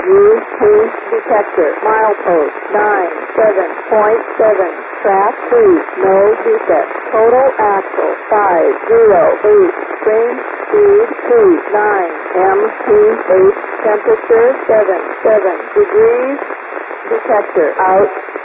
U2 detector. Milepost 97.7. Track 3. No defect. Total axle 508. Spring speed 29. MPH temperature 77 degrees. Detector out.